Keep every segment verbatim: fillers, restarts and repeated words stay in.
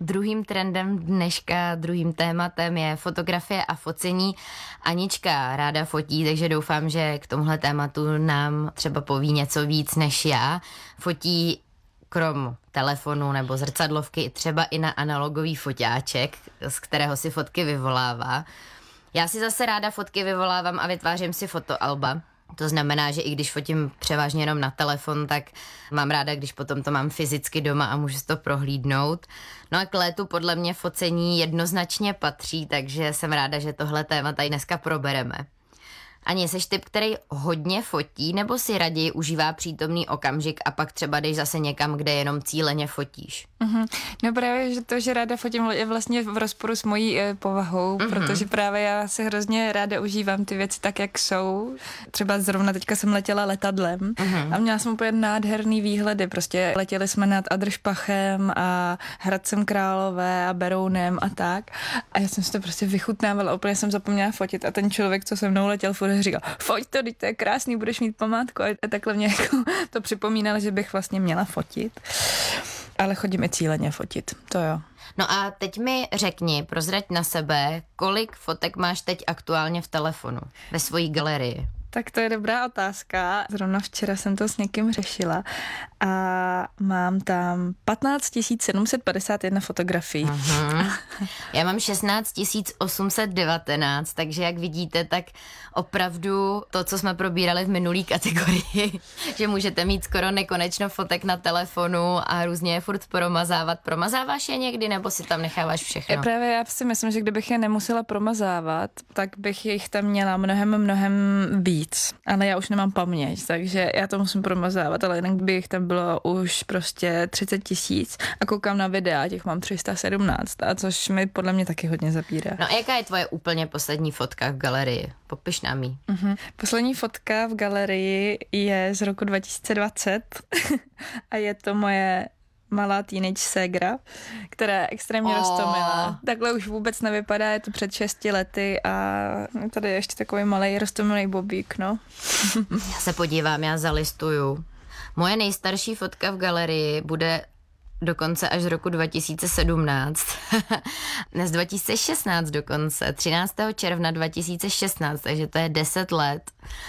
Druhým trendem dneška, druhým tématem je fotografie a focení. Anička ráda fotí, takže doufám, že k tomuhle tématu nám třeba poví něco víc než já. Fotí krom telefonu nebo zrcadlovky třeba i na analogový foťáček, z kterého si fotky vyvolává. Já si zase ráda fotky vyvolávám a vytvářím si fotoalba. To znamená, že i když fotím převážně jenom na telefon, tak mám ráda, když potom to mám fyzicky doma a můžu si to prohlídnout. No a k létu podle mě focení jednoznačně patří, takže jsem ráda, že tohle téma tady dneska probereme. Ani seš typ, který hodně fotí, nebo si raději užívá přítomný okamžik a pak třeba jdeš zase někam, kde jenom cíleně fotíš? Mm-hmm. No právě, že to, že ráda fotím, je vlastně v rozporu s mojí e, povahou, mm-hmm. protože právě já si hrozně ráda užívám ty věci tak, jak jsou. Třeba zrovna teďka jsem letěla letadlem mm-hmm. a měla jsem úplně nádherný výhledy. Prostě letěli jsme nad Adršpachem a Hradcem Králové a Berounem a tak. A já jsem si to prostě vychutnávala, úplně jsem zapomněla fotit a ten člověk, co se mnou letěl, furt říkal, foť to, teď to je krásný, budeš mít památku. A takhle mě jako to připomínalo, že bych vlastně měla fotit. Ale chodím i cíleně fotit, to jo. No a teď mi řekni, prozrať na sebe, kolik fotek máš teď aktuálně v telefonu, ve svojí galerii? Tak to je dobrá otázka. Zrovna včera jsem to s někým řešila a mám tam patnáct tisíc sedm set padesát jedna fotografií. Uhum. Já mám šestnáct tisíc osm set devatenáct, takže jak vidíte, tak opravdu to, co jsme probírali v minulý kategorii, že můžete mít skoro nekonečno fotek na telefonu a různě je furt promazávat. Promazáváš je někdy, nebo si tam necháváš všechno? Já právě já si myslím, že kdybych je nemusela promazávat, tak bych jich tam měla mnohem, mnohem víc. Ale já už nemám paměť, takže já to musím promazávat, ale jinak by jich tam bylo už prostě třicet tisíc a koukám na videa, těch mám tři sta sedmnáct, a což mi podle mě taky hodně zabírá. No a jaká je tvoje úplně poslední fotka v galerii? Popiš nám ji. Uh-huh. Poslední fotka v galerii je z roku dva tisíce dvacet a je to moje malá teenage ségra, která je extrémně oh. roztomilá. Takhle už vůbec nevypadá, je to před šesti lety a tady je ještě takový malej roztomilý bobík, no. Já se podívám, já zalistuju. Moje nejstarší fotka v galerii bude dokonce až z roku dva tisíce sedmnáct. Dnes dva tisíce šestnáct dokonce, třináctého června dva tisíce šestnáct, takže to je deset let.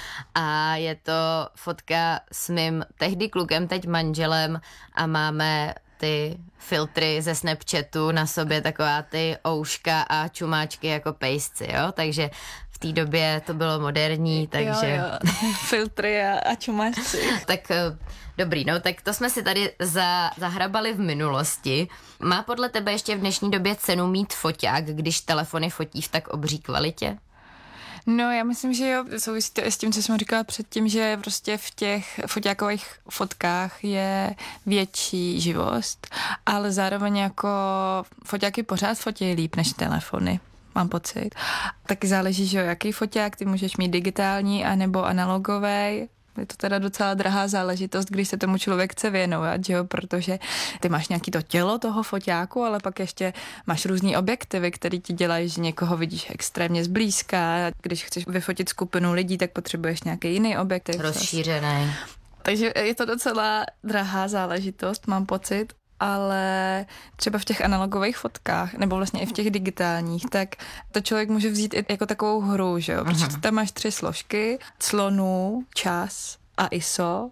A je to fotka s mým tehdy klukem, teď manželem a máme ty filtry ze Snapchatu na sobě, taková ty ouška a čumáčky jako pejsci, jo? Takže v té době to bylo moderní, takže... Jo, jo. Filtry a, a čumáčci. Tak dobrý, no tak to jsme si tady za, zahrabali v minulosti. Má podle tebe ještě v dnešní době cenu mít foťák, když telefony fotí v tak obří kvalitě? No, já myslím, že jo, souvisí to i s tím, co jsem říkala předtím, že prostě v těch foťákových fotkách je větší živost, ale zároveň jako foťáky pořád fotí líp než telefony, mám pocit. Taky záleží, že jo, jaký foťák, ty můžeš mít digitální anebo analogový. Je to teda docela drahá záležitost, když se tomu člověk chce věnovat, že jo, protože ty máš nějaký to tělo toho foťáku, ale pak ještě máš různý objektivy, který ti dělají, že někoho vidíš extrémně zblízka. Když chceš vyfotit skupinu lidí, tak potřebuješ nějaký jiný objektiv. Rozšířený. Takže je to docela drahá záležitost, mám pocit. Ale třeba v těch analogových fotkách, nebo vlastně i v těch digitálních, tak to člověk může vzít i jako takovou hru, že jo? Protože tam máš tři složky, clonu, čas a I S O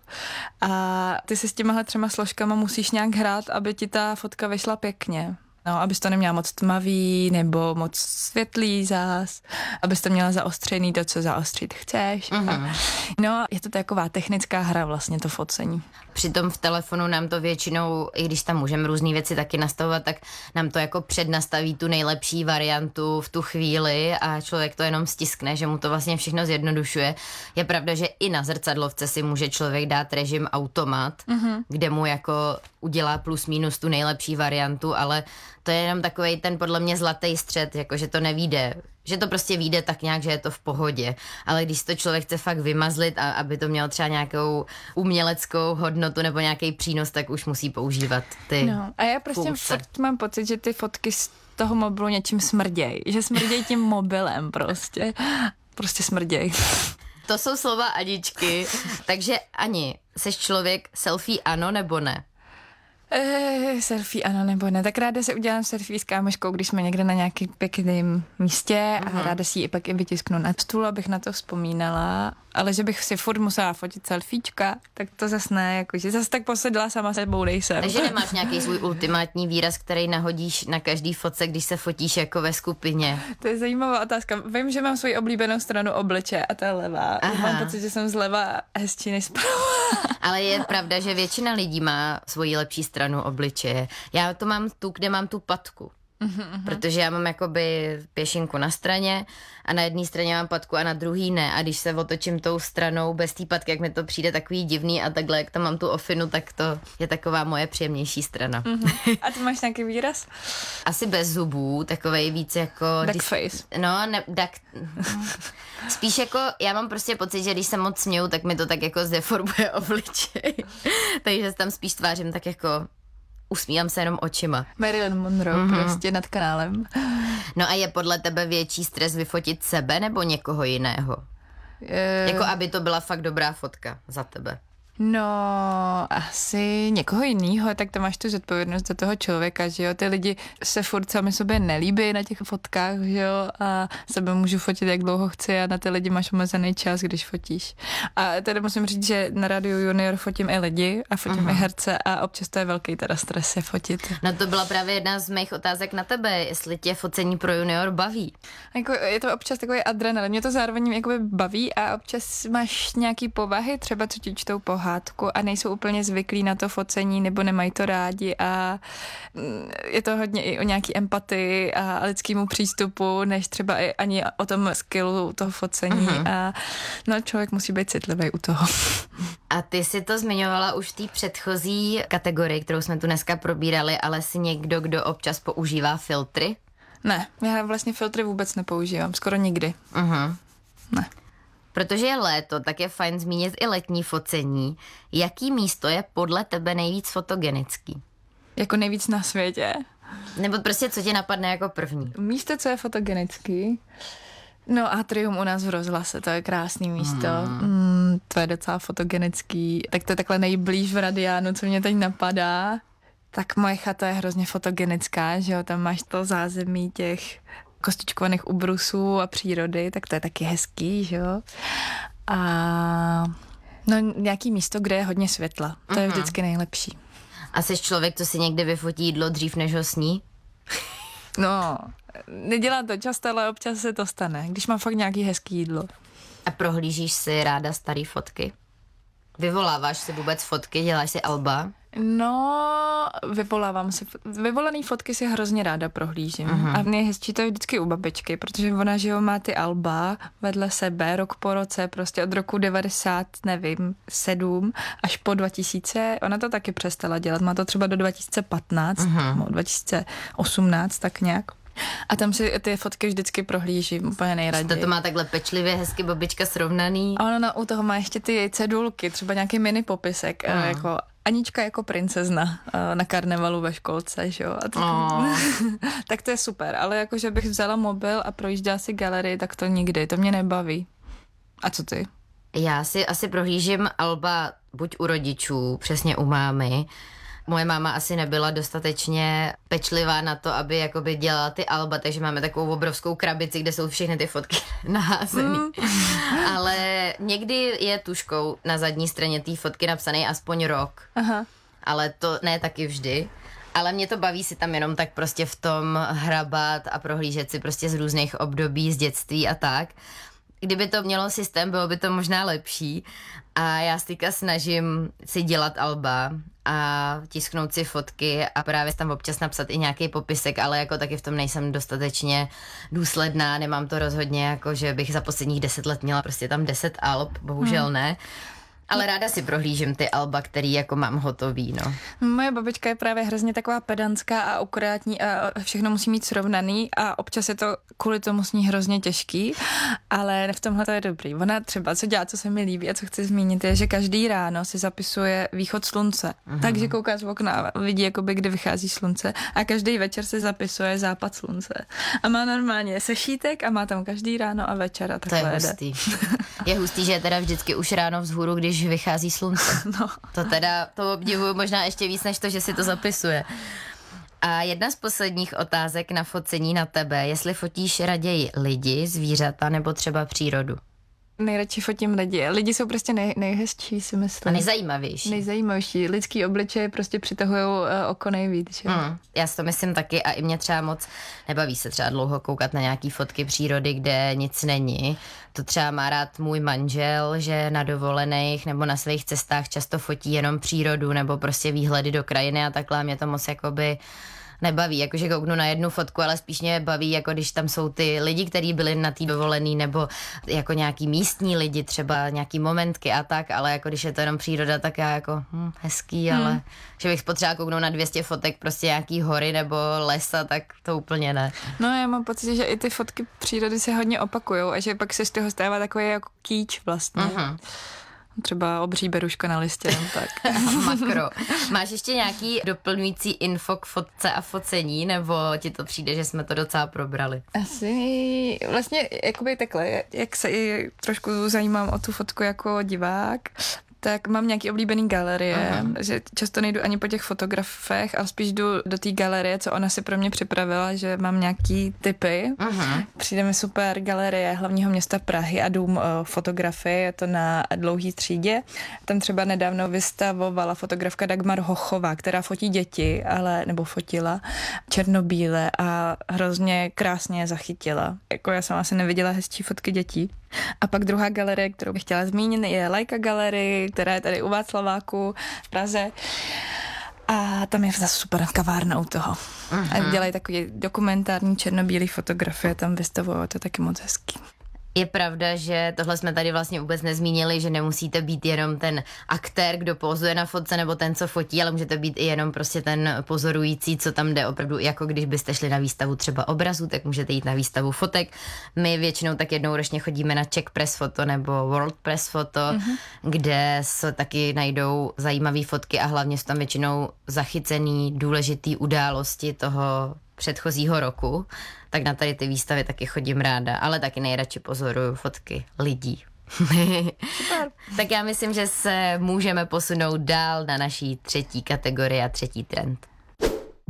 a ty si s těmahle třema složkama musíš nějak hrát, aby ti ta fotka vyšla pěkně. No, abys to neměla moc tmavý nebo moc světlý zás, abys to měla zaostřený to, co zaostřit chceš. Mm-hmm. No, je to taková technická hra vlastně to focení. Přitom v telefonu nám to většinou, i když tam můžeme různý věci taky nastavovat, tak nám to jako přednastaví tu nejlepší variantu v tu chvíli a člověk to jenom stiskne, že mu to vlastně všechno zjednodušuje. Je pravda, že i na zrcadlovce si může člověk dát režim automat, mm-hmm. kde mu jako udělá plus minus tu nejlepší variantu, ale to je jenom takovej ten podle mě zlatý střed, jako že to nevíde, že to prostě vyjde tak nějak, že je to v pohodě, ale když to člověk chce fakt vymazlit a aby to mělo třeba nějakou uměleckou hodnotu nebo nějaký přínos, tak už musí používat ty No a já prostě funkce. fakt mám pocit, že ty fotky z toho mobilu něčím smrděj, že smrděj tím mobilem prostě, prostě smrděj. To jsou slova Aničky, takže Ani, seš člověk selfie ano nebo ne? Eh, selfie ano nebo ne, tak ráda si udělám selfie s kámoškou, když jsme někde na nějakým pěkným místě a Mhm. ráda si ji i pak i vytisknu na stůl, abych na to vzpomínala, ale že bych si furt musela fotit selfiečka, tak to zas ne, jakože zas tak posedla sama sebou nejsem. Takže nemáš nějaký svůj ultimátní výraz, který nahodíš na každý fotce, když se fotíš jako ve skupině? To je zajímavá otázka. Vím, že mám svoji oblíbenou stranu obličeje a ta je levá. Aha. Mám pocit, že jsem zleva hezčí než zprava. Ale je pravda, že většina lidí má svoji lepší stranu obličeje. Já to mám tu, kde mám tu patku. Mm-hmm. Protože já mám jakoby pěšinku na straně a na jedné straně mám patku a na druhý ne. A když se otočím tou stranou bez té patky, jak mi to přijde takový divný a takhle, jak tam mám tu ofinu, tak to je taková moje příjemnější strana. Mm-hmm. A ty máš nějaký výraz? Asi bez zubů, takovej víc jako... Duckface. No, ne, duck... Spíš jako, já mám prostě pocit, že když se moc směju, tak mi to tak jako zdeformuje obličej. Takže se tam spíš tvářím tak jako... Usmívám se jenom očima. Marilyn Monroe, mm-hmm. prostě nad kanálem. No a je podle tebe větší stres vyfotit sebe nebo někoho jiného? Je... Jako aby to byla fakt dobrá fotka za tebe. No, asi někoho jiného, tak tam máš tu zodpovědnost za toho člověka, že jo. Ty lidi se furt sami sobě nelíbí na těch fotkách, že jo, a sebe můžu fotit, jak dlouho chci a na ty lidi máš omezený čas, když fotíš. A tady musím říct, že na Rádiu Junior fotím i lidi a fotím uh-huh. i herce a občas to je velký teda stres je fotit. No to byla právě jedna z mých otázek na tebe, jestli tě focení pro Junior baví. Jako je to občas takový adrenalin, mě to zároveň jakoby baví a občas máš nějaký povahy, třeba co ti čtou pohádku a nejsou úplně zvyklí na to focení nebo nemají to rádi a je to hodně i o nějaký empatii a lidskému přístupu, než třeba i ani o tom skillu toho focení uh-huh. a no člověk musí být citlivý u toho. A ty si to zmiňovala už v té předchozí kategorii, kterou jsme tu dneska probírali, ale jsi někdo, kdo občas používá filtry? Ne, já vlastně filtry vůbec nepoužívám, skoro nikdy. Uh-huh. Ne. Protože je léto, tak je fajn zmínit i letní focení. Jaký místo je podle tebe nejvíc fotogenický? Jako nejvíc na světě? Nebo prostě co ti napadne jako první? Místo, co je fotogenický? No Atrium u nás v Rozhlase, to je krásný místo. Hmm. Mm, to je docela fotogenický. Tak to je takhle nejblíž v Radiánu, co mě teď napadá. Tak moje chata je hrozně fotogenická, že jo, tam máš to zázemí těch kostičkovaných ubrusů a přírody, tak to je taky hezký, že jo. A no nějaký místo, kde je hodně světla, to je vždycky nejlepší. A jsi člověk, co si někdy vyfotí jídlo dřív, než ho sní? No, nedělám to často, ale občas se to stane, když mám fakt nějaký hezký jídlo. A prohlížíš si ráda starý fotky? Vyvoláváš si vůbec fotky, děláš si alba? No, vyvolávám si, vyvolaný fotky si hrozně ráda prohlížím. Uh-huh. A mě hezčí to je vždycky u babičky, protože ona, že jo, má ty alba vedle sebe, rok po roce, prostě od roku devadesát, nevím, sedm až po dva tisíce. Ona to taky přestala dělat, má to třeba do dva tisíce patnáct, uh-huh. nebo dva tisíce osmnáct, tak nějak. A tam si ty fotky vždycky prohlížím úplně nejraději. To má takhle pečlivě, hezky babička srovnaný. A ona u toho má ještě ty cedulky, třeba nějaký mini popisek, uh. jako Anička jako princezna na karnevalu ve školce, že jo. A tak, oh. tak to je super, ale jakože bych vzala mobil a projížděla si galerii, tak to nikdy, to mě nebaví. A co ty? Já si asi prohlížím alba buď u rodičů, přesně u mámy. Moje máma asi nebyla dostatečně pečlivá na to, aby jakoby dělala ty alba, takže máme takovou obrovskou krabici, kde jsou všechny ty fotky naházený. Mm. Ale někdy je tuškou na zadní straně té fotky napsaný aspoň rok. Aha. Ale to ne taky vždy. Ale mě to baví si tam jenom tak prostě v tom hrabat a prohlížet si prostě z různých období, z dětství a tak. Kdyby to mělo systém, bylo by to možná lepší. A já se teďka snažím si dělat alba a tisknout si fotky a právě tam občas napsat i nějaký popisek, ale jako taky v tom nejsem dostatečně důsledná, nemám to rozhodně jako, že bych za posledních deset let měla prostě tam deset alb, bohužel hmm. ne. Ale ráda si prohlížím ty alba, který jako mám hotový, no. Moje babička je právě hrozně taková pedantská a akurátní a všechno musí mít srovnaný a občas je to kvůli tomu s ní hrozně těžký, ale v tomhle to je dobrý. Ona třeba, co dělá, co se mi líbí a co chci zmínit, je, že každý ráno si zapisuje východ slunce. Uhum. Takže kouká z okna a vidí, jakoby, kdy vychází slunce a každý večer si zapisuje západ slunce. A má normálně sešítek a má tam každý ráno a večer a takhle. To je hustý. Je hustý, že je teda vždycky už ráno vzhůru, když když vychází slunce. No. To teda, to obdivuju možná ještě víc, než to, že si to zapisuje. A jedna z posledních otázek na focení na tebe, jestli fotíš raději lidi, zvířata nebo třeba přírodu? Nejradši fotím lidi. Lidi jsou prostě nej, nejhezčí, si myslím. A nejzajímavější. Nejzajímavější. Lidský obličeje prostě přitahují uh, oko nejvíc. Že? Hmm, já si to myslím taky a i mě třeba moc nebaví se třeba dlouho koukat na nějaký fotky přírody, kde nic není. To třeba má rád můj manžel, že na dovolených nebo na svých cestách často fotí jenom přírodu nebo prostě výhledy do krajiny a takhle a mě to moc jakoby nebaví, jakože kouknu na jednu fotku, ale spíš mě baví, jako když tam jsou ty lidi, kteří byli na té dovolený, nebo jako nějaký místní lidi, třeba nějaký momentky a tak, ale jako když je to jenom příroda, tak já jako hm, hezký, hmm. ale že bych potřeba kouknout na dvě stě fotek prostě nějaký hory nebo lesa, tak to úplně ne. No já mám pocit, že i ty fotky přírody se hodně opakujou a že pak se z toho stává takový jako kýč vlastně. Uh-huh. Třeba obří beruška na listě, no tak. Makro. Máš ještě nějaký doplňující info k fotce a focení, nebo ti to přijde, že jsme to docela probrali? Asi vlastně jakoby takhle, jak se i trošku zajímám o tu fotku jako divák, tak mám nějaký oblíbený galerie, uh-huh. že často nejdu ani po těch fotografech, ale spíš jdu do té galerie, co ona si pro mě připravila, že mám nějaký tipy. Uh-huh. Přijde mi super galerie hlavního města Prahy a dům uh, fotografie, je to na Dlouhý třídě. Tam třeba nedávno vystavovala fotografka Dagmar Hochová, která fotí děti, ale nebo fotila černobíle a hrozně krásně zachytila. Jako já jsem asi neviděla hezčí fotky dětí. A pak druhá galerie, kterou bych chtěla zmínit, je Leica Gallery, která je tady u Václaváku v Praze. A tam je zase super kavárna u toho. Uh-huh. A dělají takový dokumentární černobílý fotografie, tam vystavují, to je taky moc hezký. Je pravda, že tohle jsme tady vlastně vůbec nezmínili, že nemusíte být jenom ten aktér, kdo pozuje na fotce, nebo ten, co fotí, ale můžete být i jenom prostě ten pozorující, co tam jde opravdu, jako když byste šli na výstavu třeba obrazů, tak můžete jít na výstavu fotek. My většinou tak jednou ročně chodíme na Czech Press Photo nebo World Press Photo, mm-hmm. kde se taky najdou zajímavé fotky a hlavně jsou tam většinou zachycený důležitý události toho předchozího roku, tak na tady ty výstavy taky chodím ráda, ale taky nejradši pozoruju fotky lidí. Super. Tak já myslím, že se můžeme posunout dál na naší třetí kategorii a třetí trend.